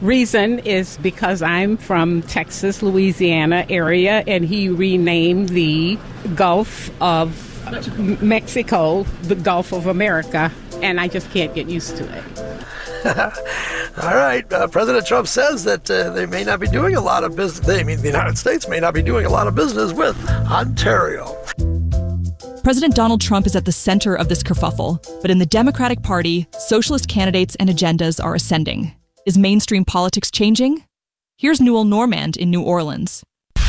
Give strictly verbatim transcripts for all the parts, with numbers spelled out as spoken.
Reason is because I'm from Texas, Louisiana area, and he renamed the Gulf of Mexico the Gulf of America, and I just can't get used to it. All right. Uh, President Trump says that uh, they may not be doing a lot of business. They I mean the United States may not be doing a lot of business with Ontario. President Donald Trump is at the center of this kerfuffle, but in the Democratic Party, socialist candidates and agendas are ascending. Is mainstream politics changing? Here's Newell Normand in New Orleans.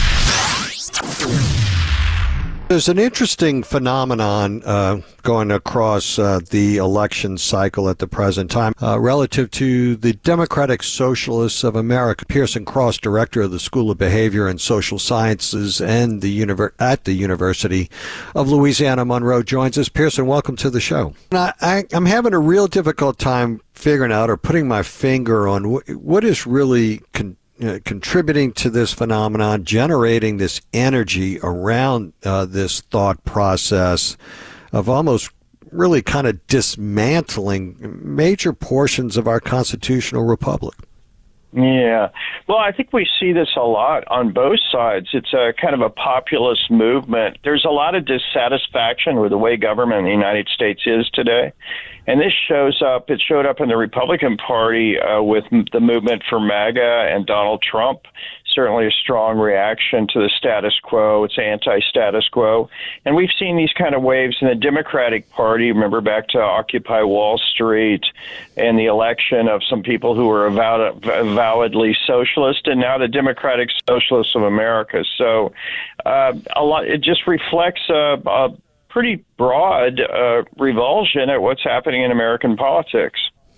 There's an interesting phenomenon uh, going across uh, the election cycle at the present time uh, relative to the Democratic Socialists of America. Pearson Cross, director of the School of Behavior and Social Sciences and the univer- at the University of Louisiana Monroe, joins us. Pearson, welcome to the show. I, I, I'm having a real difficult time figuring out or putting my finger on wh- what is really con- Uh, contributing to this phenomenon, generating this energy around uh, this thought process of almost really kind of dismantling major portions of our constitutional republic. Yeah. Well, I think we see this a lot on both sides. It's a kind of a populist movement. There's a lot of dissatisfaction with the way government in the United States is today. And this shows up, it showed up in the Republican Party uh, with the movement for MAGA and Donald Trump. Certainly a strong reaction to the status quo. It's anti-status quo. And we've seen these kind of waves in the Democratic Party. Remember back to Occupy Wall Street and the election of some people who were avowed, avowedly socialist, and now the Democratic Socialists of America. So uh, a lot, it just reflects a, a pretty broad uh, revulsion at what's happening in American politics.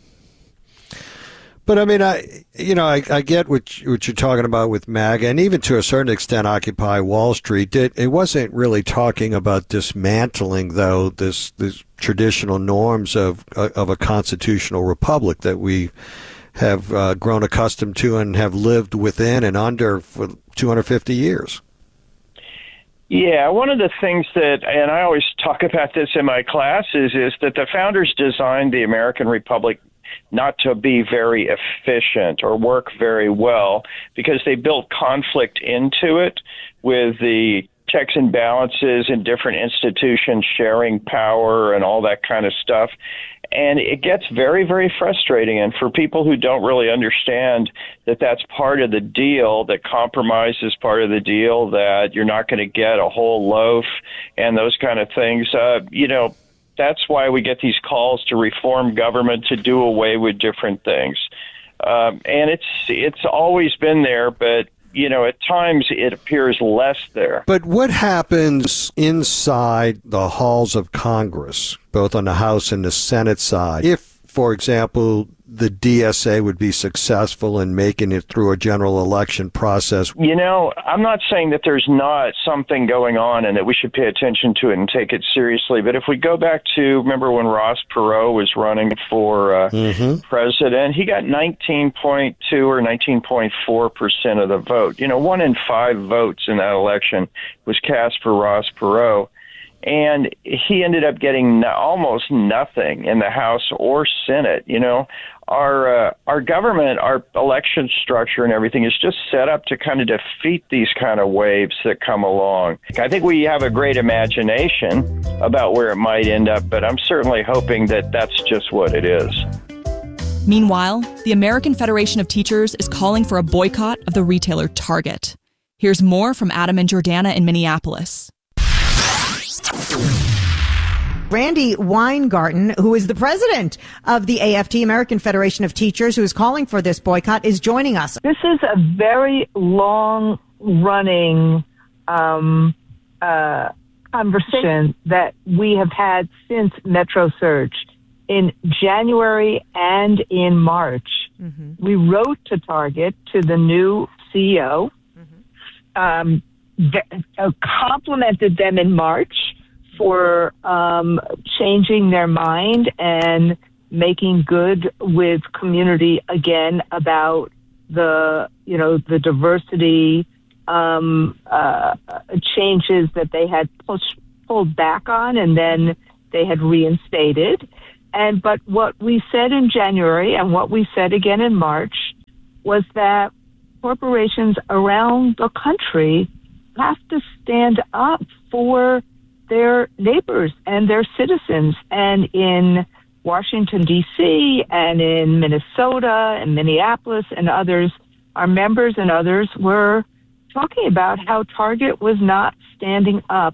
But I mean, I you know, I, I get what, you, what you're talking about with MAGA, and even to a certain extent, Occupy Wall Street. It, it wasn't really talking about dismantling, though, this, this traditional norms of of a constitutional republic that we have uh, grown accustomed to and have lived within and under for two hundred fifty years. Yeah, one of the things that, and I always talk about this in my classes, is that the founders designed the American Republic not to be very efficient or work very well, because they built conflict into it with the checks and balances in different institutions sharing power and all that kind of stuff. And it gets very, very frustrating. And for people who don't really understand that that's part of the deal, that compromise is part of the deal, that you're not going to get a whole loaf and those kind of things, uh, you know, that's why we get these calls to reform government, to do away with different things. Um, and it's it's always been there, but, you know, at times it appears less there. But what happens inside the halls of Congress, both on the House and the Senate side, if, for example, the D S A would be successful in making it through a general election process? You know, I'm not saying that there's not something going on and that we should pay attention to it and take it seriously. But if we go back to, remember when Ross Perot was running for uh, mm-hmm. president, he got nineteen point two or nineteen point four percent of the vote. You know, one in five votes in that election was cast for Ross Perot. And he ended up getting no, almost nothing in the House or Senate. You know, our uh, our government, our election structure and everything is just set up to kind of defeat these kind of waves that come along. I think we have a great imagination about where it might end up, but I'm certainly hoping that that's just what it is. Meanwhile, the American Federation of Teachers is calling for a boycott of the retailer Target. Here's more from Adam and Jordana in Minneapolis. Randi Weingarten, who is the president of the A F T, American Federation of Teachers, who is calling for this boycott, is joining us. This is a very long-running um, uh, conversation that we have had since Metro Surge. In January and in March, mm-hmm. we wrote to Target, to the new C E O, mm-hmm. um, th- uh, complimented them in March for um, changing their mind and making good with community again about the, you know, the diversity um, uh, changes that they had pushed, pulled back on and then they had reinstated. And but what we said in January and what we said again in March was that corporations around the country have to stand up for their neighbors and their citizens. And in Washington, D C, and in Minnesota and Minneapolis and others, our members and others were talking about how Target was not standing up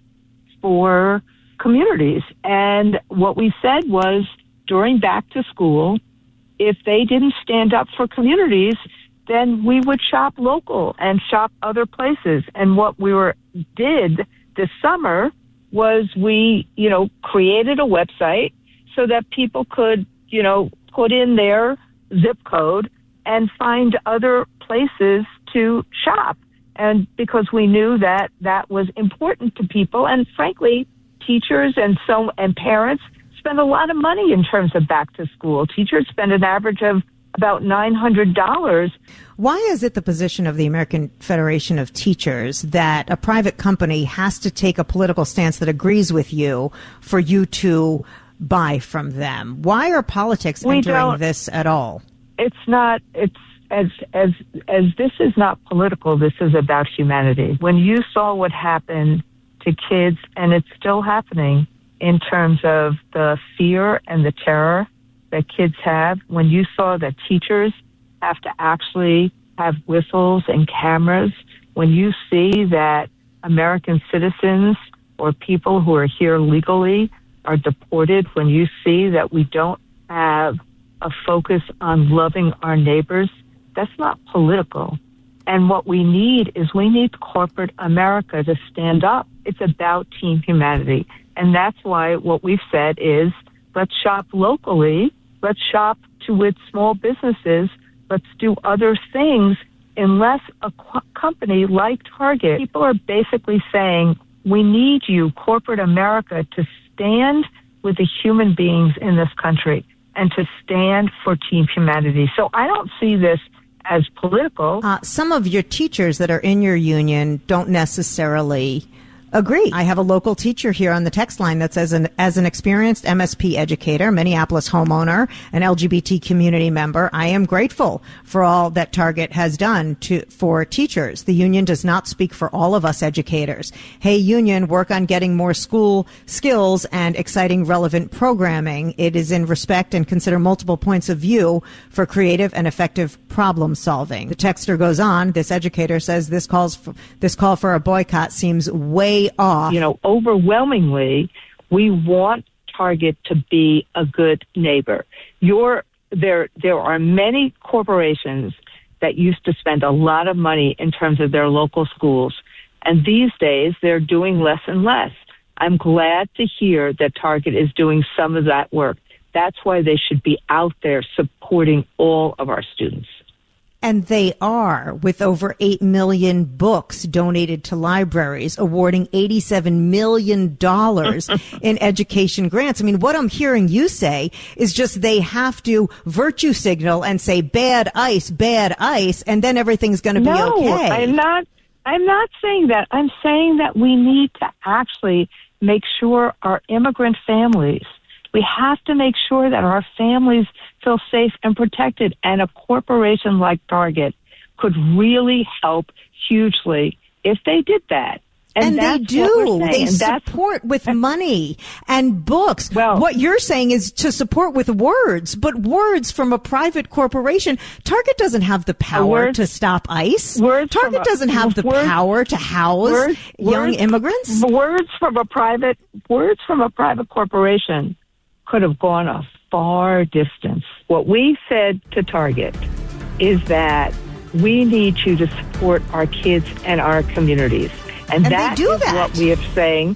for communities. And what we said was, during back to school, if they didn't stand up for communities, then we would shop local and shop other places. And what we were did this summer was we, you know, created a website so that people could, you know, put in their zip code and find other places to shop. And because we knew that that was important to people, and frankly, teachers and so and parents spend a lot of money in terms of back to school. Teachers spend an average of about nine hundred dollars. Why is it the position of the American Federation of Teachers that a private company has to take a political stance that agrees with you for you to buy from them? Why are politics We entering don't- this at all? It's not, it's as, as, as this is not political, this is about humanity. When you saw what happened to kids, and it's still happening in terms of the fear and the terror that kids have, when you saw that teachers have to actually have whistles and cameras, when you see that American citizens or people who are here legally are deported, when you see that we don't have a focus on loving our neighbors, that's not political. And what we need is we need corporate America to stand up. It's about team humanity. And that's why what we've said is, let's shop locally, let's shop to with small businesses, let's do other things. Unless a co- company like Target, people are basically saying, we need you, corporate America, to stand with the human beings in this country and to stand for team humanity. So I don't see this as political. Uh, some of your teachers that are in your union don't necessarily agree. I have a local teacher here on the text line that says, an, as an experienced M S P educator, Minneapolis homeowner, an L G B T community member, I am grateful for all that Target has done to for teachers. The union does not speak for all of us educators. Hey, union, work on getting more school skills and exciting, relevant programming. It is in respect and consider multiple points of view for creative and effective problem solving. The texter goes on. This educator says this calls for, this call for a boycott seems way off. You know, overwhelmingly, we want Target to be a good neighbor. You're, there, there are many corporations that used to spend a lot of money in terms of their local schools, and these days they're doing less and less. I'm glad to hear that Target is doing some of that work. That's why they should be out there supporting all of our students. And they are, with over eight million books donated to libraries, awarding eighty-seven million dollars in education grants. I mean, what I'm hearing you say is just they have to virtue signal and say bad ice, bad ice, and then everything's going to be no, okay. I'm not, I'm not saying that. I'm saying that we need to actually make sure our immigrant families, we have to make sure that our families feel safe and protected. And a corporation like Target could really help hugely if they did that. And And, they that's do. what we're They saying. And that's- support with money and books. Well- what you're saying is to support with words, but words from a private corporation. Target doesn't have the power Words- to stop ICE. words Target from a- doesn't have the words- power to house words- young words- immigrants. Words from a private, words from a private corporation could have gone a far distance. What we said to Target is that we need you to support our kids and our communities. And, And they that do is that. what we are saying.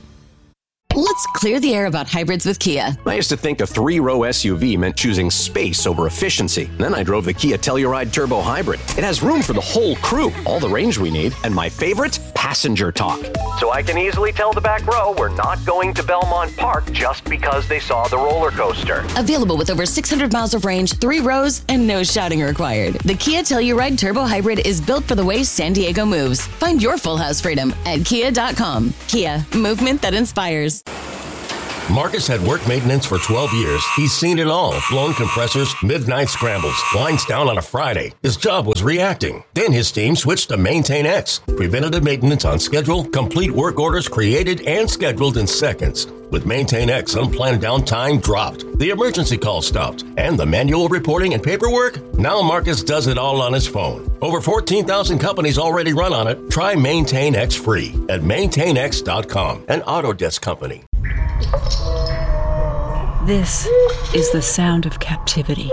Let's clear the air about hybrids with Kia. I used to think a three-row S U V meant choosing space over efficiency. Then I drove the Kia Telluride Turbo Hybrid. It has room for the whole crew, all the range we need, and my favorite, passenger talk. So I can easily tell the back row we're not going to Belmont Park just because they saw the roller coaster. Available with over six hundred miles of range, three rows, and no shouting required. The Kia Telluride Turbo Hybrid is built for the way San Diego moves. Find your full house freedom at kia dot com. Kia, movement that inspires. Marcus had work maintenance for twelve years. He's seen it all. Blown compressors, midnight scrambles, lines down on a Friday. His job was reacting. Then his team switched to Maintain X. Preventative maintenance on schedule, complete work orders created and scheduled in seconds. With Maintain X, unplanned downtime dropped. The emergency call stopped. And the manual reporting and paperwork? Now Marcus does it all on his phone. Over fourteen thousand companies already run on it. Try Maintain X free at maintain x dot com, an Autodesk company. This is the sound of captivity.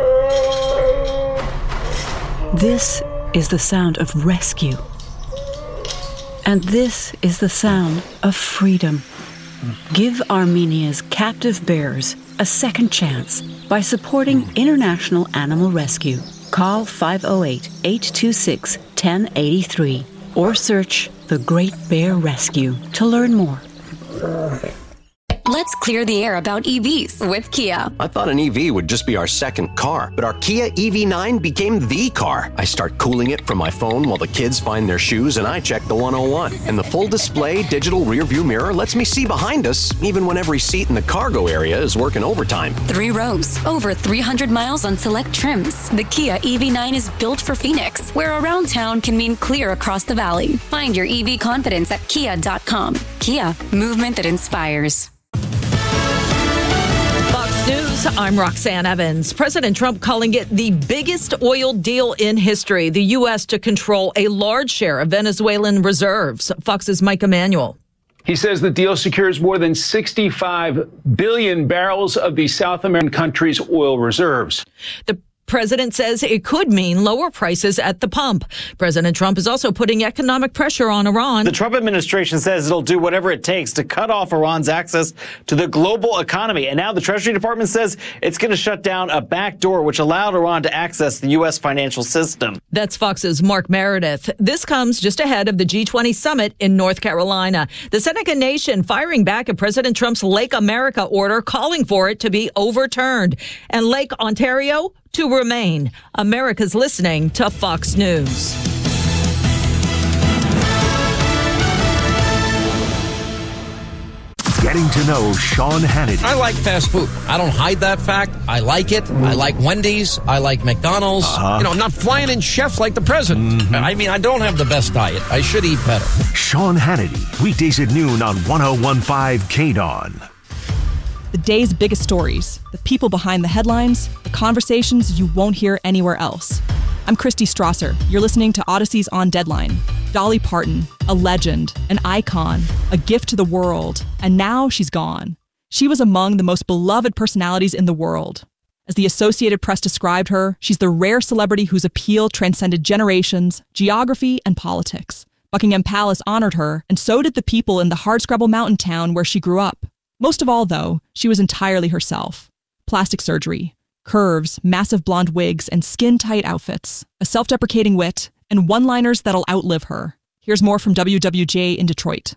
This is the sound of rescue. And this is the sound of freedom. Give Armenia's captive bears a second chance by supporting International Animal Rescue. Call five oh eight, eight two six, one oh eight three or search The Great Bear Rescue to learn more. Let's clear the air about E Vs with Kia. I thought an E V would just be our second car, but our Kia E V nine became the car. I start cooling it from my phone while the kids find their shoes, and I check the one oh one. And the full display digital rear view mirror lets me see behind us, even when every seat in the cargo area is working overtime. Three rows, over three hundred miles on select trims. The Kia E V nine is built for Phoenix, where around town can mean clear across the valley. Find your E V confidence at kia dot com. Kia, movement that inspires. News, I'm Roxanne Evans. President Trump calling it the biggest oil deal in history. The U S to control a large share of Venezuelan reserves. Fox's Mike Emanuel. He says the deal secures more than sixty-five billion barrels of the South American country's oil reserves. The president says it could mean lower prices at the pump. President Trump is also putting economic pressure on Iran. The Trump administration says it'll do whatever it takes to cut off Iran's access to the global economy. And now the Treasury Department says it's going to shut down a back door which allowed Iran to access the U S financial system. That's Fox's Mark Meredith. This comes just ahead of the G twenty summit in North Carolina. The Seneca Nation firing back at President Trump's Lake America order, calling for it to be overturned. And Lake Ontario to remain. America's listening to Fox News. Getting to know Sean Hannity. I like fast food. I don't hide that fact. I like it. I like Wendy's. I like McDonald's. Uh-huh. You know, I'm not flying in chefs like the president. Mm-hmm. I mean, I don't have the best diet. I should eat better. Sean Hannity, weekdays at noon on one oh one point five K D O N. The day's biggest stories, the people behind the headlines, the conversations you won't hear anywhere else. I'm Christy Strasser. You're listening to Odyssey's On Deadline. Dolly Parton, a legend, an icon, a gift to the world, and now she's gone. She was among the most beloved personalities in the world. As the Associated Press described her, she's the rare celebrity whose appeal transcended generations, geography, and politics. Buckingham Palace honored her, and so did the people in the hardscrabble mountain town where she grew up. Most of all, though, she was entirely herself. Plastic surgery, curves, massive blonde wigs, and skin-tight outfits, a self-deprecating wit, and one-liners that'll outlive her. Here's more from W W J in Detroit.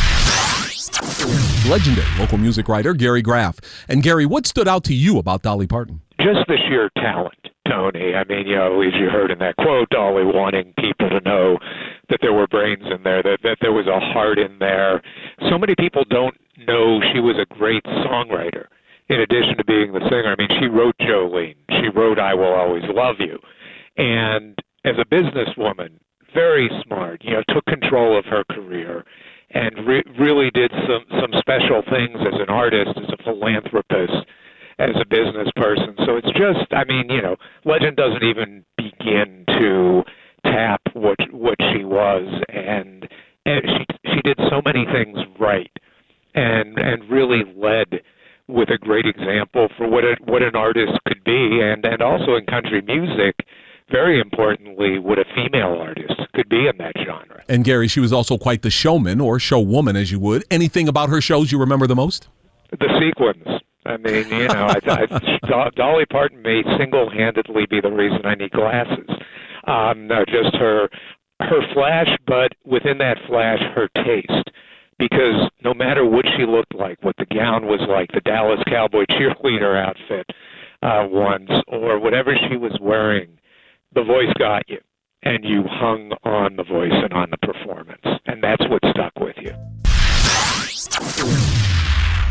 Legendary local music writer Gary Graff. And Gary, what stood out to you about Dolly Parton? Just the sheer talent, Tony. I mean, you know, as you heard in that quote, Dolly wanting people to know that there were brains in there, that, that there was a heart in there. So many people don't know she was a great songwriter. In addition to being the singer, I mean, she wrote Jolene. She wrote I Will Always Love You. And as a businesswoman, very smart, you know, took control of her career and re- really did some, some special things as an artist, as a philanthropist, as a business person. So it's just, I mean, you know, legend doesn't even begin to tap what what she was. And, and she she did so many things right and and really led with a great example for what a, what an artist could be, and, and also in country music, very importantly, what a female artist could be in that genre. And Gary, she was also quite the showman, or showwoman as you would. Anything about her shows you remember the most? The sequins. I mean, you know, I, I, Dolly Parton may single-handedly be the reason I need glasses. Um, no, just her her flash, but within that flash, her taste. Because no matter what she looked like, what the gown was like, the Dallas Cowboy cheerleader outfit uh, once, or whatever she was wearing, the voice got you, and you hung on the voice and on the performance, and that's what stuck with you.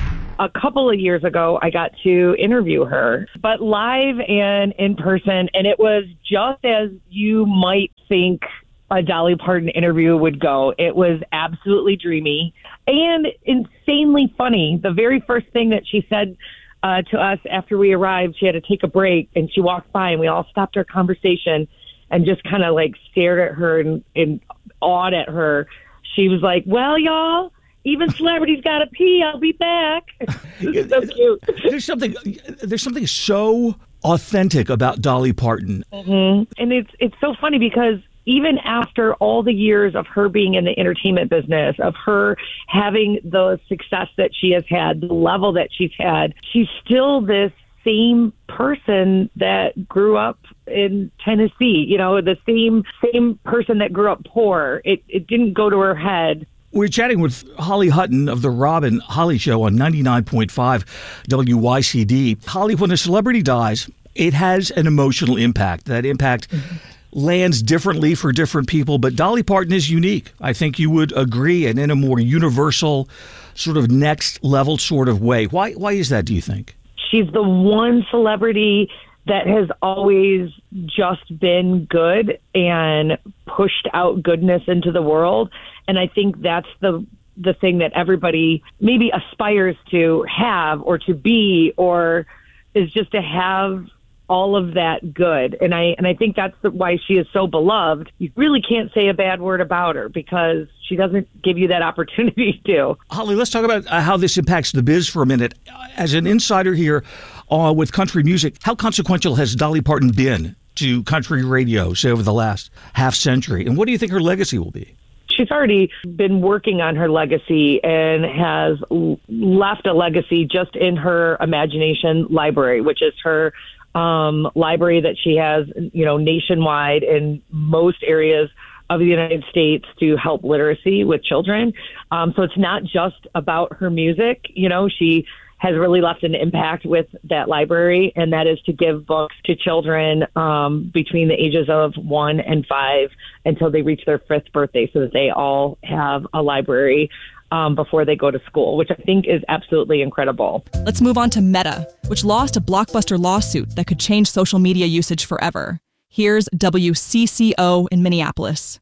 a couple of years ago, I got to interview her, but live and in person. And it was just as you might think a Dolly Parton interview would go. It was absolutely dreamy and insanely funny. The very first thing that she said uh, to us after we arrived, she had to take a break, and she walked by, and we all stopped our conversation and just kind of like stared at her and, and awed at her. She was like, well, y'all, even celebrities got to pee. I'll be back. This is so cute. There's something, there's something so authentic about Dolly Parton. Mm-hmm. And it's it's so funny because even after all the years of her being in the entertainment business, of her having the success that she has had, the level that she's had, she's still this same person that grew up in Tennessee, you know, the same same person that grew up poor. It it didn't go to her head. We're chatting with Holly Hutton of the Rob and Holly Show on ninety-nine point five W Y C D. Holly, when a celebrity dies, it has an emotional impact. That impact mm-hmm. lands differently for different people, but Dolly Parton is unique. I think you would agree, and in a more universal, sort of next level sort of way. Why why is that, do you think? She's the one celebrity that has always just been good and pushed out goodness into the world. And I think that's the the thing that everybody maybe aspires to have or to be, or is just to have all of that good. And I and I think that's the, why she is so beloved. You really can't say a bad word about her because she doesn't give you that opportunity to. Holly, let's talk about how this impacts the biz for a minute. As an insider here uh, with country music, how consequential has Dolly Parton been to country radio, say, over the last half century? And what do you think her legacy will be? She's already been working on her legacy and has left a legacy just in her imagination library, which is her um, library that she has, you know, nationwide in most areas of the United States to help literacy with children. Um, so it's not just about her music. You know, she has really left an impact with that library, and that is to give books to children um, between the ages of one and five until they reach their fifth birthday, so that they all have a library um, before they go to school, which I think is absolutely incredible. Let's move on to Meta, which lost a blockbuster lawsuit that could change social media usage forever. Here's W C C O in Minneapolis.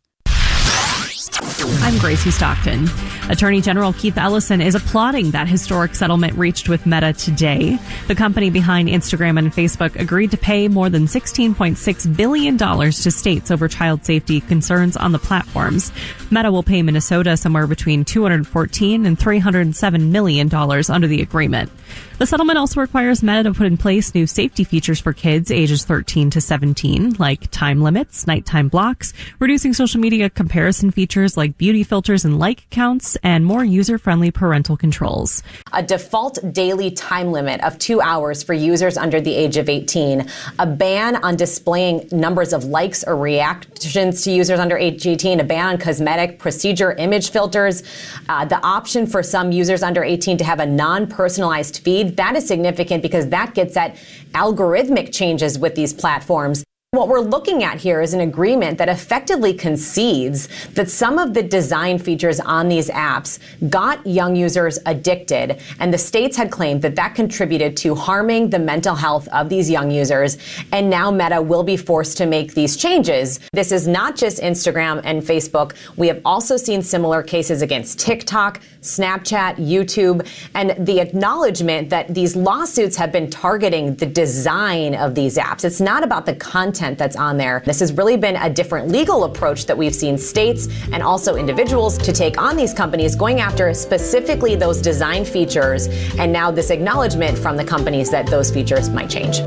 I'm Gracie Stockton. Attorney General Keith Ellison is applauding that historic settlement reached with Meta today. The company behind Instagram and Facebook agreed to pay more than sixteen point six billion dollars to states over child safety concerns on the platforms. Meta will pay Minnesota somewhere between two hundred fourteen and three hundred seven million dollars under the agreement. The settlement also requires Meta to put in place new safety features for kids ages thirteen to seventeen, like time limits, nighttime blocks, reducing social media comparison features like beauty filters and like counts, and more user-friendly parental controls. A default daily time limit of two hours for users under the age of eighteen, a ban on displaying numbers of likes or reactions to users under age eighteen, a ban on cosmetic procedure image filters, uh, the option for some users under eighteen to have a non-personalized feed. That is significant because that gets at algorithmic changes with these platforms. What we're looking at here is an agreement that effectively concedes that some of the design features on these apps got young users addicted, and the states had claimed that that contributed to harming the mental health of these young users, and now Meta will be forced to make these changes. This is not just Instagram and Facebook. We have also seen similar cases against TikTok, Snapchat, YouTube, and the acknowledgement that these lawsuits have been targeting the design of these apps. It's not about the content that's on there. This has really been a different legal approach that we've seen states and also individuals to take on these companies, going after specifically those design features, and now this acknowledgement from the companies that those features might change.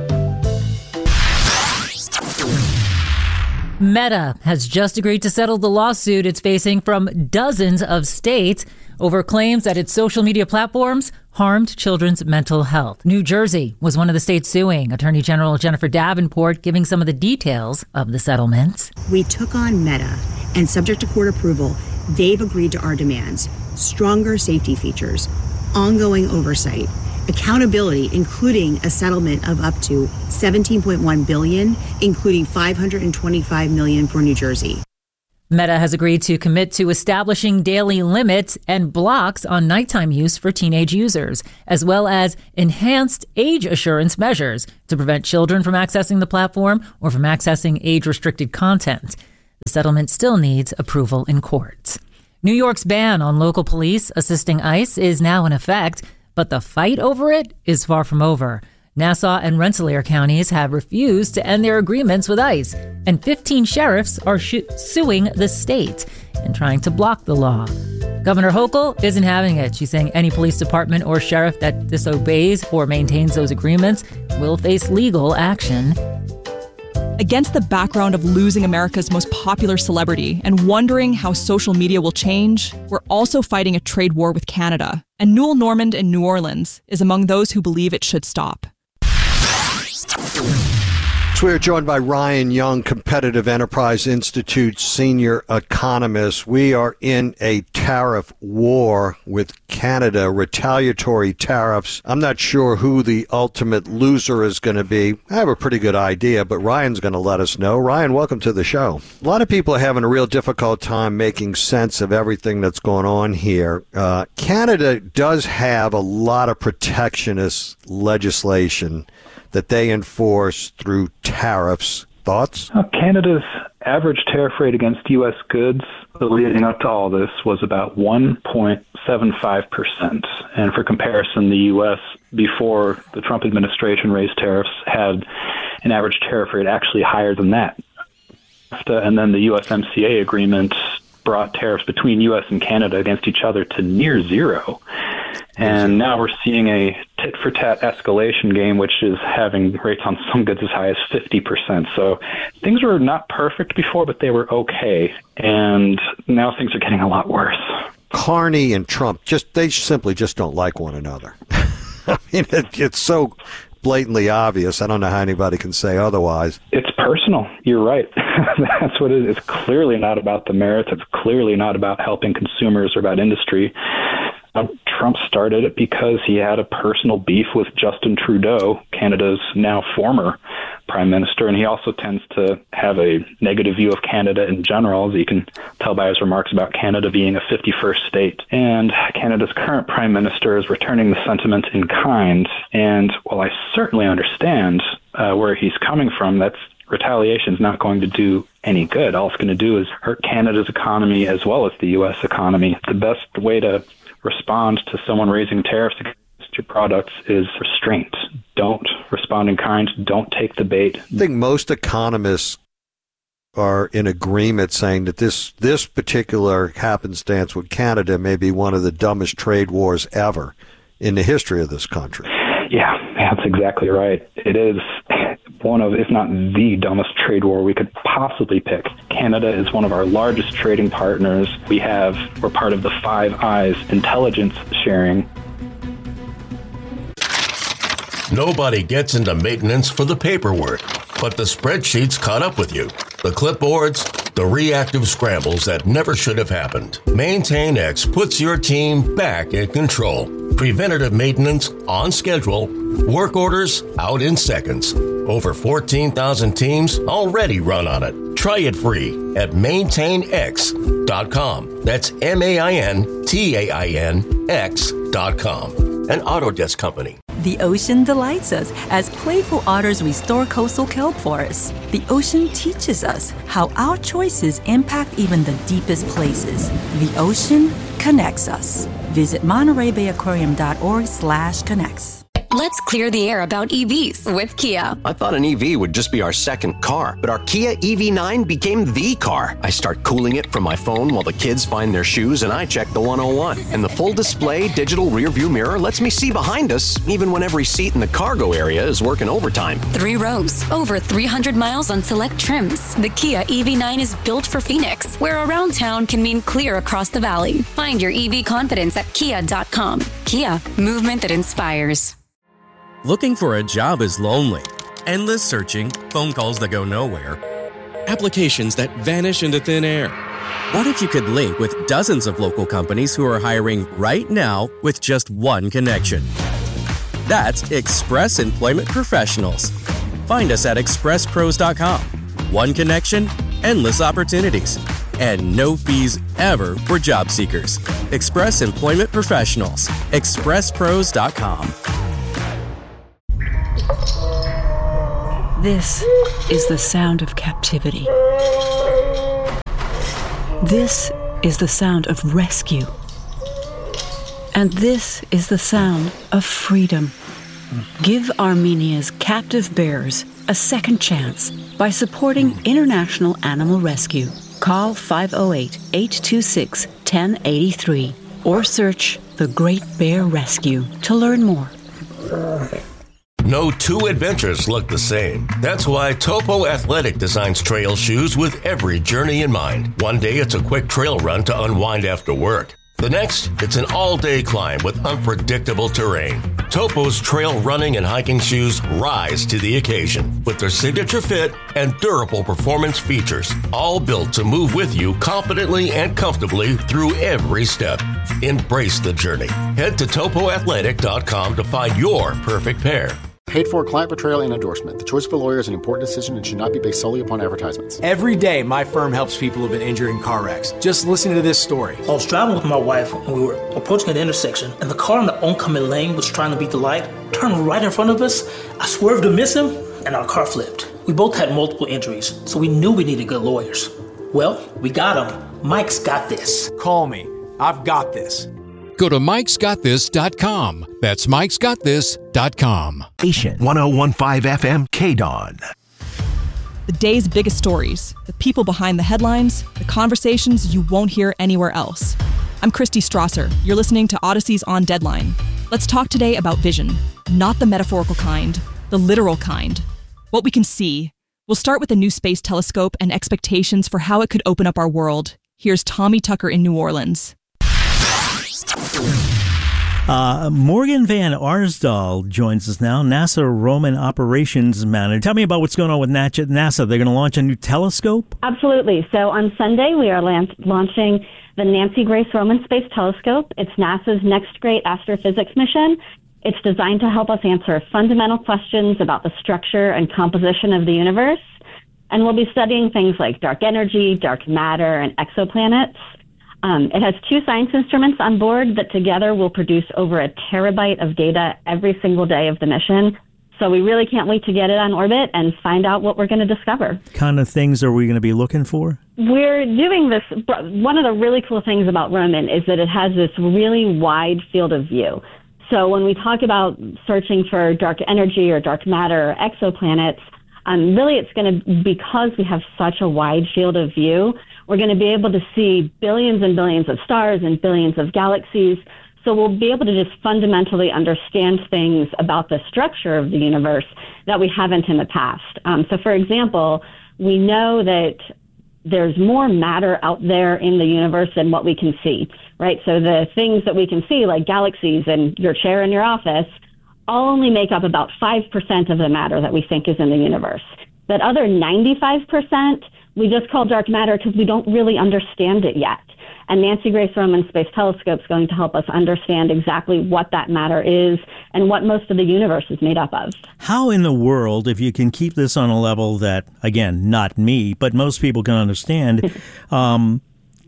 Meta has just agreed to settle the lawsuit it's facing from dozens of states over claims that its social media platforms harmed children's mental health. New Jersey was one of the states suing. Attorney General Jennifer Davenport giving some of the details of the settlements. We took on Meta, and subject to court approval, they've agreed to our demands: stronger safety features, ongoing oversight, accountability, including a settlement of up to seventeen point one billion dollars, including five hundred twenty-five million dollars for New Jersey. Meta has agreed to commit to establishing daily limits and blocks on nighttime use for teenage users, as well as enhanced age assurance measures to prevent children from accessing the platform or from accessing age-restricted content. The settlement still needs approval in court. New York's ban on local police assisting ICE is now in effect, but the fight over it is far from over. Nassau and Rensselaer counties have refused to end their agreements with ICE, and fifteen sheriffs are sh- suing the state and trying to block the law. Governor Hochul isn't having it. She's saying any police department or sheriff that disobeys or maintains those agreements will face legal action. Against the background of losing America's most popular celebrity and wondering how social media will change, we're also fighting a trade war with Canada. And Newell Normand in New Orleans is among those who believe it should stop. So we're joined by Ryan Young, Competitive Enterprise Institute senior economist. We are in a tariff war with Canada, retaliatory tariffs. I'm not sure who the ultimate loser is going to be. I have a pretty good idea, but Ryan's going to let us know. Ryan, welcome to the show. A lot of people are having a real difficult time making sense of everything that's going on here. Uh, Canada does have a lot of protectionist legislation that they enforce through tariffs. Thoughts? Uh, Canada's average tariff rate against U S goods leading up to all this was about one point seven five percent. And for comparison, the U S, before the Trump administration raised tariffs, had an average tariff rate actually higher than that. And then the U S M C A agreement brought tariffs between U S and Canada against each other to near zero. And now we're seeing a tit-for-tat escalation game, which is having rates on some goods as high as fifty percent. So things were not perfect before, but they were okay. And now things are getting a lot worse. Carney and Trump, just they simply just don't like one another. I mean, it, it's so blatantly obvious. I don't know how anybody can say otherwise. It's personal. You're right. That's what it is. It's clearly not about the merits. It's clearly not about helping consumers or about industry. Uh, Trump started it because he had a personal beef with Justin Trudeau, Canada's now former prime minister, and he also tends to have a negative view of Canada in general, as you can tell by his remarks about Canada being a fifty-first state. And Canada's current prime minister is returning the sentiment in kind, and while I certainly understand uh, where he's coming from, that's retaliation is not going to do any good. All it's going to do is hurt Canada's economy as well as the U S economy. The best way to respond to someone raising tariffs against your products is restraint. Don't respond in kind. Don't take the bait. I think most economists are in agreement saying that this this particular happenstance with Canada may be one of the dumbest trade wars ever in the history of this country. Yeah, that's exactly right. It is one of, if not the dumbest trade war we could possibly pick. Canada is one of our largest trading partners. We have, we're part of the Five Eyes intelligence sharing. Nobody gets into maintenance for the paperwork, but the spreadsheets caught up with you. The clipboards, the reactive scrambles that never should have happened. MaintainX puts your team back in control. Preventative maintenance on schedule. Work orders out in seconds. Over fourteen thousand teams already run on it. Try it free at maintain x dot com. That's M A I N T A I N X dot com. An Autodesk company. The ocean delights us as playful otters restore coastal kelp forests. The ocean teaches us how our choices impact even the deepest places. The ocean connects us. Visit Monterey Bay Aquarium dot org slash connects. Let's clear the air about E Vs with Kia. I thought an E V would just be our second car, but our Kia E V nine became the car. I start cooling it from my phone while the kids find their shoes, and I check the one oh one. And the full display digital rear view mirror lets me see behind us, even when every seat in the cargo area is working overtime. Three rows, over three hundred miles on select trims. The Kia E V nine is built for Phoenix, where around town can mean clear across the valley. Find your E V confidence at kia dot com. Kia, movement that inspires. Looking for a job is lonely. Endless searching, phone calls that go nowhere, applications that vanish into thin air. What if you could link with dozens of local companies who are hiring right now with just one connection? That's Express Employment Professionals. Find us at express pros dot com. One connection, endless opportunities. and no fees ever for job seekers. Express Employment Professionals. express pros dot com. This is the sound of captivity. This is the sound of rescue. And this is the sound of freedom. Give Armenia's captive bears a second chance by supporting International Animal Rescue. Call five oh eight, eight two six, one oh eight three or search The Great Bear Rescue to learn more. No two adventures look the same. That's why Topo Athletic designs trail shoes with every journey in mind. One day it's a quick trail run to unwind after work. The next, it's an all-day climb with unpredictable terrain. Topo's trail running and hiking shoes rise to the occasion with their signature fit and durable performance features, all built to move with you confidently and comfortably through every step. Embrace the journey. Head to topo athletic dot com to find your perfect pair. Paid for client betrayal and endorsement. The choice of a lawyer is an important decision and should not be based solely upon advertisements. Every day, my firm helps people who've been injured in car wrecks. Just listen to this story. I was driving with my wife and we were approaching an intersection, and the car in the oncoming lane was trying to beat the light, turned right in front of us. I swerved to miss him, and our car flipped. We both had multiple injuries, so we knew we needed good lawyers. Well, we got him. Mike's got this. Call me. I've got this. Go to mikes got this dot com. That's mikes got this dot com. one oh one point five F M K D O N. The day's biggest stories, the people behind the headlines, the conversations you won't hear anywhere else. I'm Christy Strasser. You're listening to Odyssey's On Deadline. Let's talk today about vision. Not the metaphorical kind, the literal kind. What we can see. We'll start with the new space telescope and expectations for how it could open up our world. Here's Tommy Tucker in New Orleans. Uh, Morgan Van Arsdal joins us now, NASA Roman Operations Manager. Tell me about what's going on with NASA. They're going to launch a new telescope? Absolutely. So on Sunday, we are lan- launching the Nancy Grace Roman Space Telescope. It's NASA's next great astrophysics mission. It's designed to help us answer fundamental questions about the structure and composition of the universe. And we'll be studying things like dark energy, dark matter, and exoplanets. Um, it has two science instruments on board that together will produce over a terabyte of data every single day of the mission. So we really can't wait to get it on orbit and find out what we're going to discover. Kind of things are we going to be looking for? We're doing this. One of the really cool things about Roman is that it has this really wide field of view. So when we talk about searching for dark energy or dark matter or exoplanets, um, really it's going to, because we have such a wide field of view, we're going to be able to see billions and billions of stars and billions of galaxies. So we'll be able to just fundamentally understand things about the structure of the universe that we haven't in the past. Um, so, for example, we know that there's more matter out there in the universe than what we can see, right? So the things that we can see, like galaxies and your chair in your office, all only make up about five percent of the matter that we think is in the universe. That other ninety-five percent, we just call dark matter because we don't really understand it yet. And Nancy Grace Roman Space Telescope is going to help us understand exactly what that matter is and what most of the universe is made up of. How in the world, if you can keep this on a level that, again, not me, but most people can understand, um,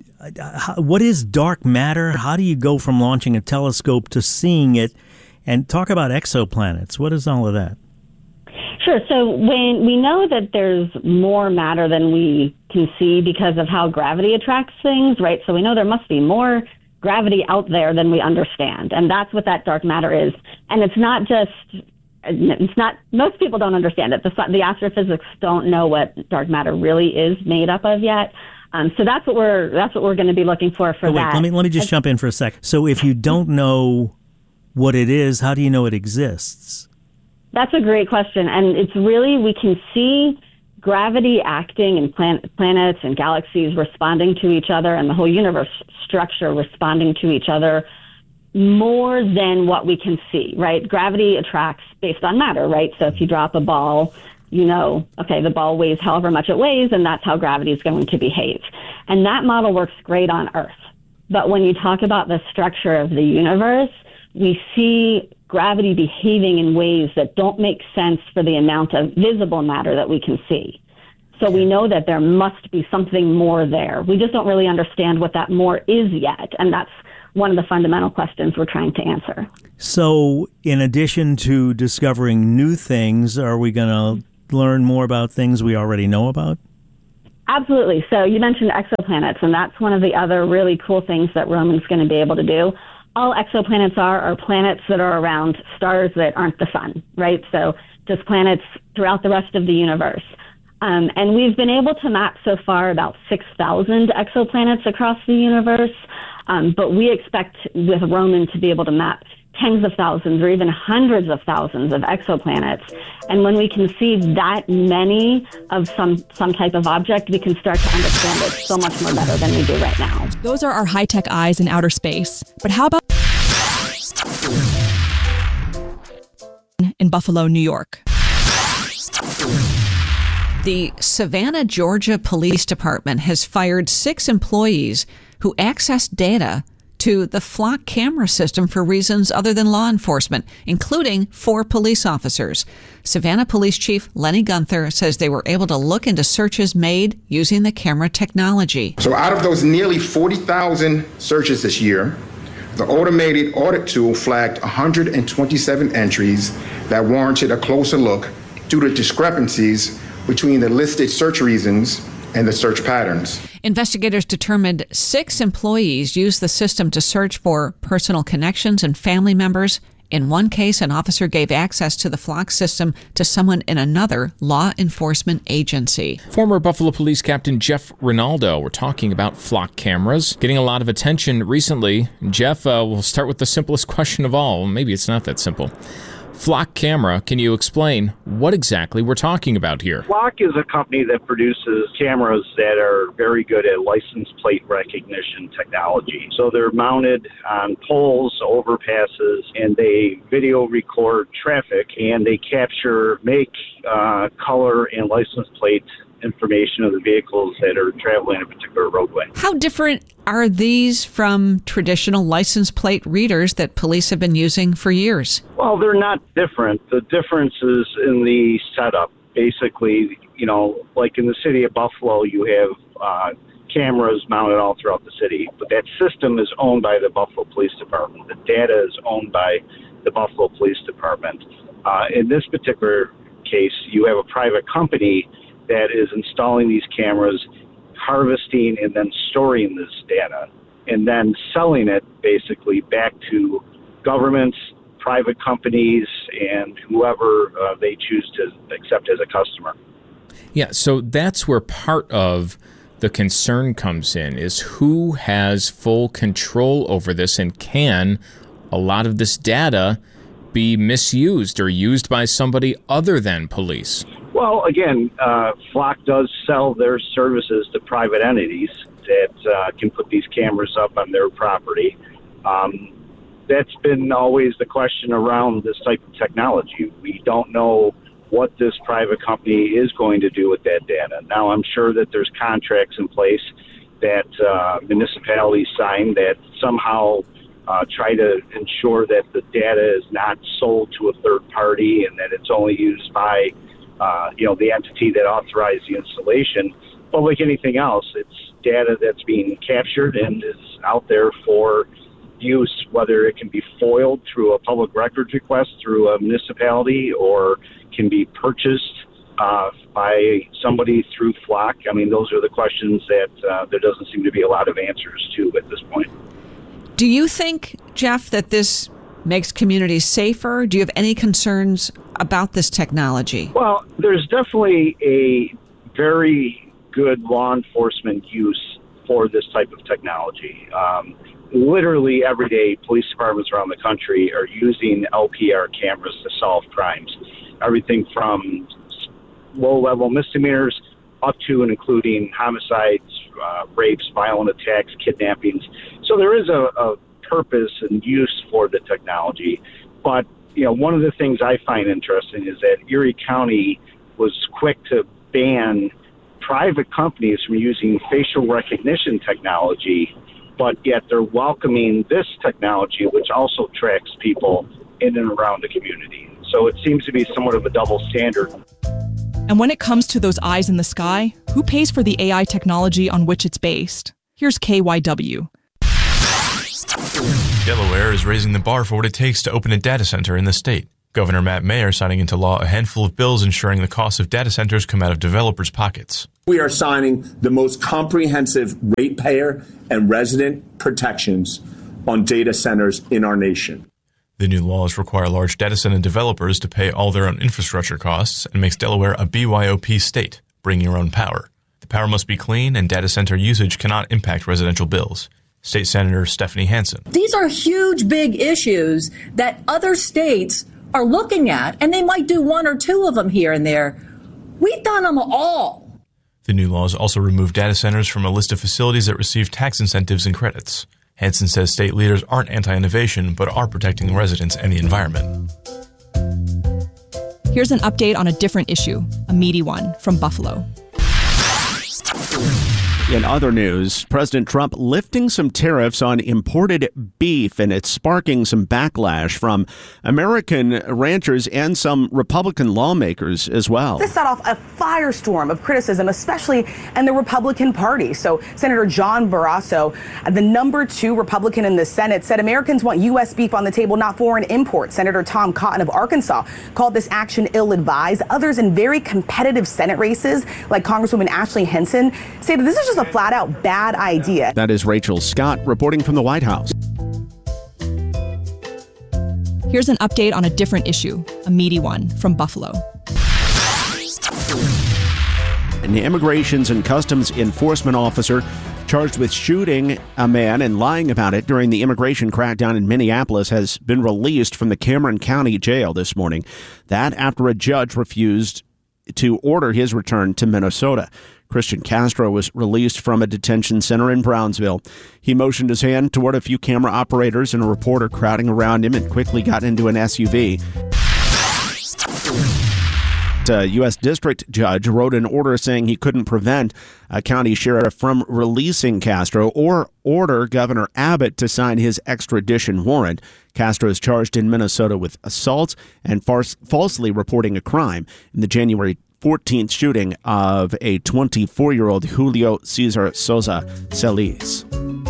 how, what is dark matter? How do you go from launching a telescope to seeing it? And talk about exoplanets. What is all of that? Sure. So when we know that there's more matter than we can see because of how gravity attracts things, right? So we know there must be more gravity out there than we understand. And that's what that dark matter is. And it's not just, it's not, most people don't understand it. The, the astrophysics don't know what dark matter really is made up of yet. Um, so that's what we're, that's what we're going to be looking for for oh, wait, that. Let me, let me just and, jump in for a sec. So if you don't know what it is, how do you know it exists? That's a great question. And it's really, we can see gravity acting and plan- planets and galaxies responding to each other and the whole universe structure responding to each other more than what we can see, right? Gravity attracts based on matter, right? So if you drop a ball, you know, okay, the ball weighs however much it weighs, and that's how gravity is going to behave. And that model works great on Earth. But when you talk about the structure of the universe, we see gravity behaving in ways that don't make sense for the amount of visible matter that we can see. So we know that there must be something more there. We just don't really understand what that more is yet. And that's one of the fundamental questions we're trying to answer. So in addition to discovering new things, are we going to learn more about things we already know about? Absolutely. So you mentioned exoplanets, and that's one of the other really cool things that Roman's going to be able to do. All exoplanets are are planets that are around stars that aren't the sun, right? So just planets throughout the rest of the universe. Um, and we've been able to map so far about six thousand exoplanets across the universe, um, but we expect with Roman to be able to map tens of thousands or even hundreds of thousands of exoplanets. And when we can see that many of some, some type of object, we can start to understand it so much more better than we do right now. Those are our high-tech eyes in outer space. But how about in Buffalo, New York? The Savannah, Georgia Police Department has fired six employees who accessed data to the Flock camera system for reasons other than law enforcement, including four police officers. Savannah Police Chief Lenny Gunther says they were able to look into searches made using the camera technology. So out of those nearly forty thousand searches this year, the automated audit tool flagged one hundred twenty-seven entries that warranted a closer look due to discrepancies between the listed search reasons and the search patterns. Investigators determined six employees used the system to search for personal connections and family members. In one case, an officer gave access to the Flock system to someone in another law enforcement agency. Former Buffalo Police Captain Jeff Rinaldo, we're talking about Flock cameras, getting a lot of attention recently. Jeff, uh, we'll start with the simplest question of all. Maybe it's not that simple. Flock Camera, can you explain what exactly we're talking about here? Flock is a company that produces cameras that are very good at license plate recognition technology. So they're mounted on poles, overpasses, and they video record traffic, and they capture make, uh, color, and license plate information of the vehicles that are traveling a particular roadway. How different are these from traditional license plate readers that police have been using for years? Well, they're not different. The difference is in the setup. Basically, you know, like in the city of Buffalo, you have uh, cameras mounted all throughout the city, but that system is owned by the Buffalo Police Department. The data is owned by the Buffalo Police Department. Uh, in this particular case, you have a private company that is installing these cameras, harvesting and then storing this data, and then selling it basically back to governments, private companies, and whoever uh, they choose to accept as a customer. Yeah, so that's where part of the concern comes in, is who has full control over this, and can a lot of this data be misused or used by somebody other than police? Well, again, uh, Flock does sell their services to private entities that uh, can put these cameras up on their property. Um, that's been always the question around this type of technology. We don't know what this private company is going to do with that data. Now, I'm sure that there's contracts in place that uh, municipalities sign that somehow uh, try to ensure that the data is not sold to a third party and that it's only used by Uh, you know, the entity that authorized the installation. But like anything else, it's data that's being captured and is out there for use, whether it can be foiled through a public records request through a municipality or can be purchased uh, by somebody through Flock. I mean, those are the questions that uh, there doesn't seem to be a lot of answers to at this point. Do you think, Jeff, that this makes communities safer? Do you have any concerns about this technology? Well, there's definitely a very good law enforcement use for this type of technology. Um, literally every day, police departments around the country are using L P R cameras to solve crimes. Everything from low-level misdemeanors up to and including homicides, uh, rapes, violent attacks, kidnappings. So there is a, a purpose and use for the technology. But, you know, one of the things I find interesting is that Erie County was quick to ban private companies from using facial recognition technology, but yet they're welcoming this technology, which also tracks people in and around the community. So it seems to be somewhat of a double standard. And when it comes to those eyes in the sky, who pays for the A I technology on which it's based? Here's K Y W. Delaware is raising the bar for what it takes to open a data center in the state. Governor Matt Mayer signing into law a handful of bills ensuring the costs of data centers come out of developers' pockets. We are signing the most comprehensive ratepayer and resident protections on data centers in our nation. The new laws require large data center developers to pay all their own infrastructure costs and makes Delaware a B Y O P state, bring your own power. The power must be clean and data center usage cannot impact residential bills. State Senator Stephanie Hansen. These are huge, big issues that other states are looking at, and they might do one or two of them here and there. We've done them all. The new laws also remove data centers from a list of facilities that receive tax incentives and credits. Hansen says state leaders aren't anti-innovation, but are protecting residents and the environment. Here's an update on a different issue, a meaty one, from Buffalo. In other news, President Trump lifting some tariffs on imported beef, and it's sparking some backlash from American ranchers and some Republican lawmakers as well. This set off a firestorm of criticism, especially in the Republican Party. So Senator John Barrasso, the number two Republican in the Senate, said Americans want U S beef on the table, not foreign imports. Senator Tom Cotton of Arkansas called this action ill-advised. Others in very competitive Senate races, like Congresswoman Ashley Henson, say that this is just a flat-out bad idea. That is Rachel Scott reporting from the White House. Here's an update on a different issue, a meaty one, from Buffalo. An Immigrations and Customs Enforcement officer charged with shooting a man and lying about it during the immigration crackdown in Minneapolis has been released from the Cameron County Jail this morning. That after a judge refused to order his return to Minnesota. Christian Castro was released from a detention center in Brownsville. He motioned his hand toward a few camera operators and a reporter crowding around him and quickly got into an S U V. A U S district judge wrote an order saying he couldn't prevent a county sheriff from releasing Castro or order Governor Abbott to sign his extradition warrant. Castro is charged in Minnesota with assault and fars- falsely reporting a crime in the January fourteenth shooting of a twenty-four-year-old Julio Cesar Sosa Celis.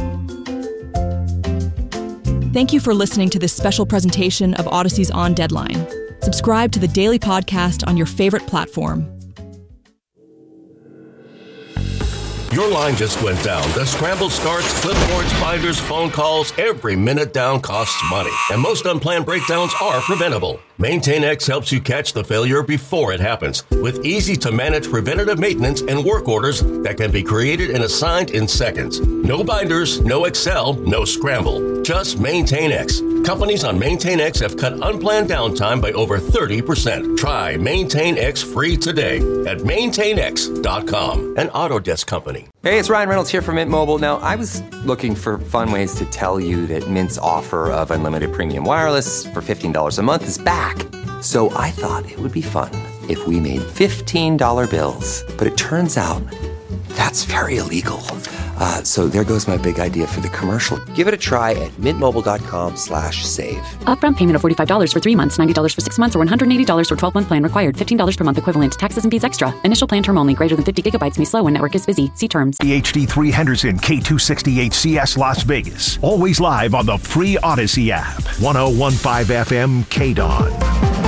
Thank you for listening to this special presentation of Odyssey's On Deadline. Subscribe to the daily podcast on your favorite platform. Your line just went down. The scramble starts, clipboards, binders, phone calls. Every minute down costs money. And most unplanned breakdowns are preventable. MaintainX helps you catch the failure before it happens with easy-to-manage preventative maintenance and work orders that can be created and assigned in seconds. No binders, no Excel, no scramble. Just MaintainX. Companies on MaintainX have cut unplanned downtime by over thirty percent. Try MaintainX free today at maintain x dot com, an Autodesk company. Hey, it's Ryan Reynolds here from Mint Mobile. Now, I was looking for fun ways to tell you that Mint's offer of unlimited premium wireless for fifteen dollars a month is back. So I thought it would be fun if we made fifteen dollar bills. But it turns out that's very illegal. Uh, so there goes my big idea for the commercial. Give it a try at mintmobile.com slash save. Upfront payment of forty-five dollars for three months, ninety dollars for six months, or one hundred eighty dollars for twelve-month plan required. fifteen dollars per month equivalent. Taxes and fees extra. Initial plan term only. Greater than fifty gigabytes may slow when network is busy. See terms. The H D three Henderson K two sixty-eight C S Las Vegas. Always live on the free Odyssey app. one oh one point five F M K D O N.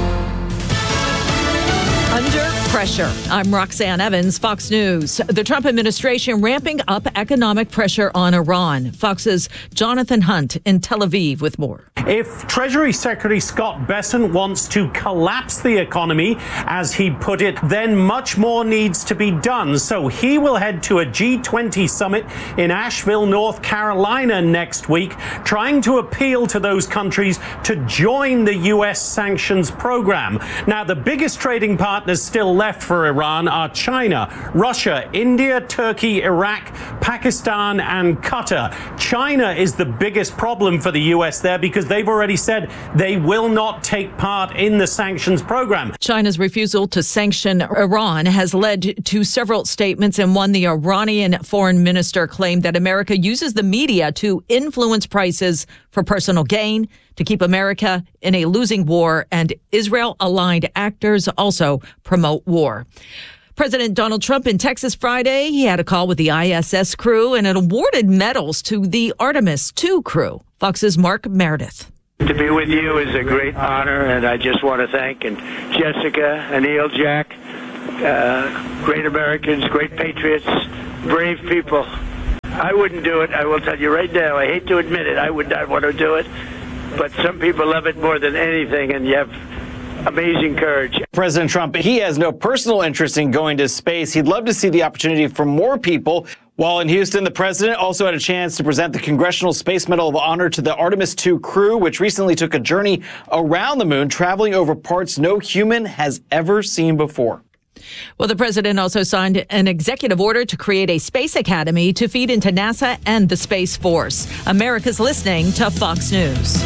Under pressure. I'm Roxanne Evans, Fox News. The Trump administration ramping up economic pressure on Iran. Fox's Jonathan Hunt in Tel Aviv with more. If Treasury Secretary Scott Bessent wants to collapse the economy, as he put it, then much more needs to be done. So he will head to a G twenty summit in Asheville, North Carolina next week, trying to appeal to those countries to join the U S sanctions program. Now, the biggest trading partners still left for Iran are China, Russia, India, Turkey, Iraq, Pakistan, Pakistan and Qatar. China is the biggest problem for the U S there because they've already said they will not take part in the sanctions program. China's refusal to sanction Iran has led to several statements, and one, the Iranian foreign minister claimed that America uses the media to influence prices for personal gain, to keep America in a losing war, and Israel-aligned actors also promote war. President Donald Trump in Texas Friday, he had a call with the I S S crew and it awarded medals to the Artemis two crew. Fox's Mark Meredith. To be with you is a great honor, and I just want to thank and Jessica, Anil, Jack, uh, great Americans, great patriots, brave people. I wouldn't do it. I will tell you right now. I hate to admit it. I would not want to do it, but some people love it more than anything, and you have amazing courage. President Trump, he has no personal interest in going to space. He'd love to see the opportunity for more people. While in Houston, the president also had a chance to present the Congressional Space Medal of Honor to the Artemis two crew, which recently took a journey around the moon, traveling over parts no human has ever seen before. Well, the president also signed an executive order to create a space academy to feed into NASA and the Space Force. America's listening to Fox News.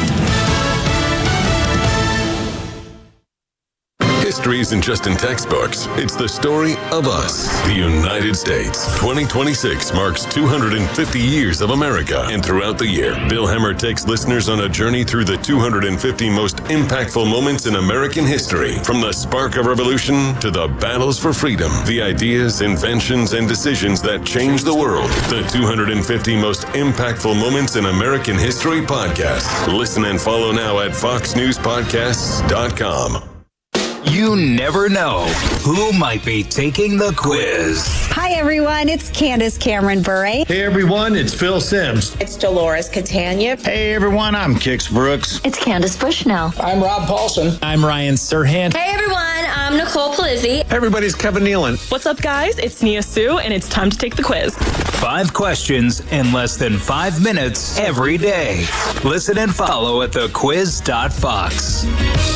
History isn't just in textbooks. It's the story of us, the United States. twenty twenty-six marks two hundred fifty years of America. And throughout the year, Bill Hemmer takes listeners on a journey through the two hundred fifty most impactful moments in American history. From the spark of revolution to the battles for freedom, the ideas, inventions, and decisions that changed the world. The two hundred fifty most impactful moments in American history podcast. Listen and follow now at fox news podcasts dot com. You never know who might be taking the quiz. Hi, everyone. It's Candace Cameron Bure. Hey, everyone. It's Phil Sims. It's Dolores Catania. Hey, everyone. I'm Kix Brooks. It's Candace Bushnell. I'm Rob Paulson. I'm Ryan Serhant. Hey, everyone. I'm Nicole Palizzi. Hey, everybody's Kevin Nealon. What's up, guys? It's Nia Sue, and it's time to take the quiz. Five questions in less than five minutes every day. Listen and follow at the quiz dot fox.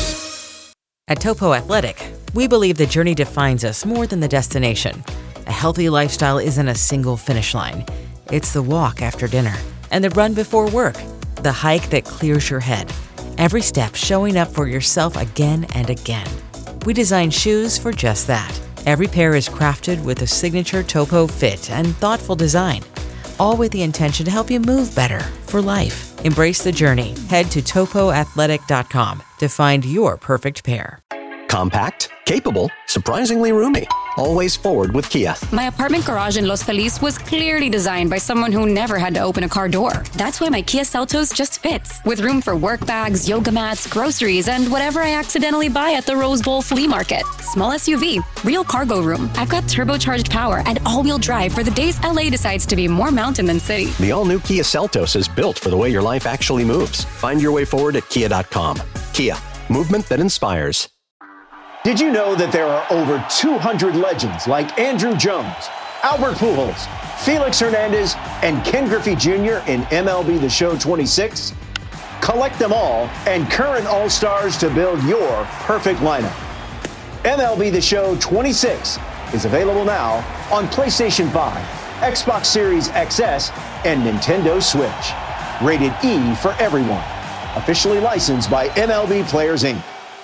At Topo Athletic, we believe the journey defines us more than the destination. A healthy lifestyle isn't a single finish line. It's the walk after dinner and the run before work, the hike that clears your head. Every step showing up for yourself again and again. We design shoes for just that. Every pair is crafted with a signature Topo fit and thoughtful design, all with the intention to help you move better for life. Embrace the journey. Head to topo athletic dot com to find your perfect pair. Compact, capable, surprisingly roomy. Always forward with Kia. My apartment garage in Los Feliz was clearly designed by someone who never had to open a car door. That's why my Kia Seltos just fits, with room for work bags, yoga mats, groceries, and whatever I accidentally buy at the Rose Bowl flea market. Small S U V, real cargo room. I've got turbocharged power and all-wheel drive for the days L A decides to be more mountain than city. The all-new Kia Seltos is built for the way your life actually moves. Find your way forward at kia dot com. Kia, movement that inspires. Did you know that there are over two hundred legends like Andrew Jones, Albert Pujols, Felix Hernandez, and Ken Griffey Junior in M L B The Show twenty-six? Collect them all and current All-Stars to build your perfect lineup. M L B The Show twenty-six is available now on PlayStation five, Xbox Series X S, and Nintendo Switch. Rated E for everyone. Officially licensed by M L B Players, Incorporated.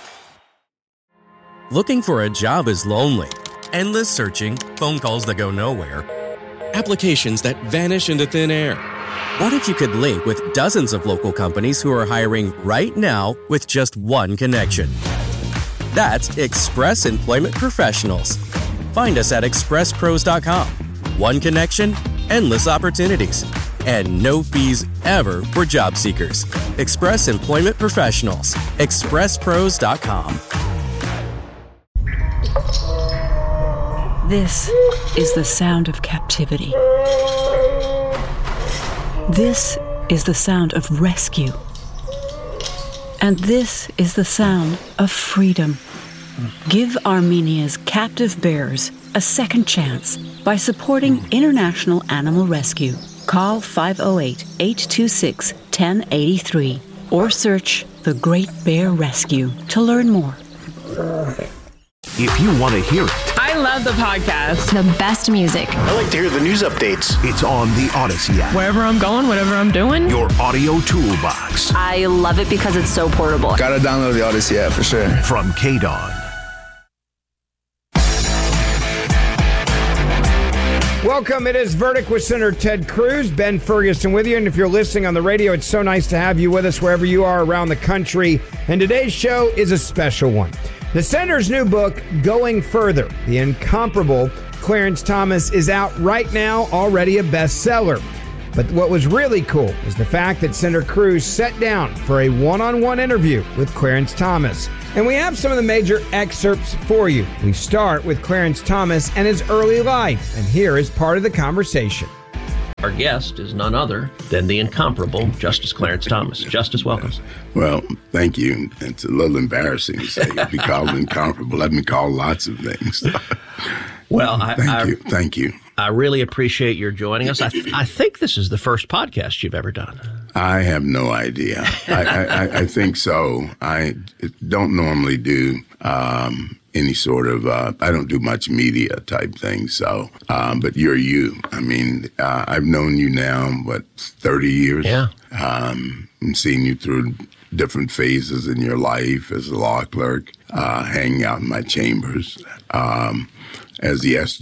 Looking for a job is lonely. Endless searching, phone calls that go nowhere, applications that vanish into thin air. What if you could link with dozens of local companies who are hiring right now with just one connection? That's Express Employment Professionals. Find us at express pros dot com. One connection, endless opportunities, and no fees ever for job seekers. Express Employment Professionals. express pros dot com. This is the sound of captivity. This is the sound of rescue. And this is the sound of freedom. Give Armenia's captive bears a second chance by supporting International Animal Rescue. Call five oh eight, eight two six, one oh eight three or search The Great Bear Rescue to learn more. If you want to hear it, I I love the podcast. The best music. I like to hear the news updates. It's on the Odyssey app. Wherever I'm going, whatever I'm doing. Your audio toolbox. I love it because it's so portable. Gotta download the Odyssey app for sure. From K D O N. Welcome. It is Verdict with Senator Ted Cruz. Ben Ferguson with you. And if you're listening on the radio, it's so nice to have you with us wherever you are around the country. And today's show is a special one. The senator's new book, Going Further, The Incomparable Clarence Thomas, is out right now, already a bestseller. But what was really cool is the fact that Senator Cruz sat down for a one-on-one interview with Clarence Thomas. And we have some of the major excerpts for you. We start with Clarence Thomas and his early life, and here is part of the conversation. Our guest is none other than the incomparable Justice Clarence Thomas. Justice, welcome. Well, thank you. It's a little embarrassing to say be called incomparable. I've been called lots of things. Well, I, thank I, you. Thank you. I really appreciate your joining us. I, th- I think this is the first podcast you've ever done. I have no idea. I, I, I think so. I don't normally do um, any sort of, uh, I don't do much media type thing. So, um, but you're you. I mean, uh, I've known you now, what, thirty years? Yeah. Um, and seen you through different phases in your life as a law clerk, uh, hanging out in my chambers. Um, as the S